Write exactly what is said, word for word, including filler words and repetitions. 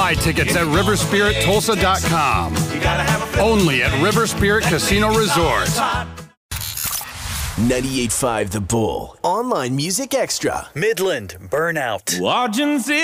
buy tickets at river spirit tulsa dot com. Only at River Spirit Casino Resort. ninety-eight point five The Bull. Online Music Extra. Midland Burnout. Watching